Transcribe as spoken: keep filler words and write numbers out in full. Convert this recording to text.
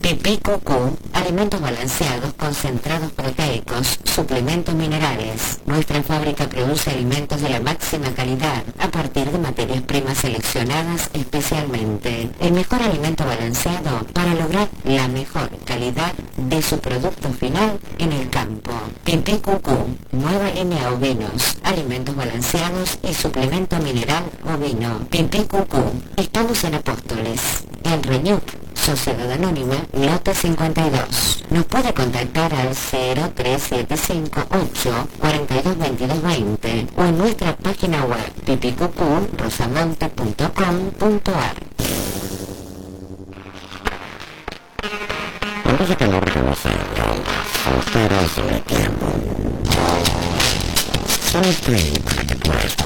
Pipí Cucú, alimentos balanceados, concentrados proteicos, suplementos minerales. Nuestra fábrica produce alimentos de la máxima calidad a partir de materias primas seleccionadas especialmente. El mejor alimento balanceado para lograr la mejor calidad de su producto final en el campo. Pipí Cucú, nueva línea ovinos, alimentos balanceados y suplemento mineral ovino. Pipí Cucú, estamos en Apóstoles, en Reñuc, Sociedad Anónima, lote cincuenta y dos. Nos puede contactar al cero tres siete cinco ocho cuatro dos dos dos dos cero o en nuestra página web pipicucú rosamonte punto com punto ar. Antes que no reconociendo las fronteras del tiempo, solo estoy para que puedas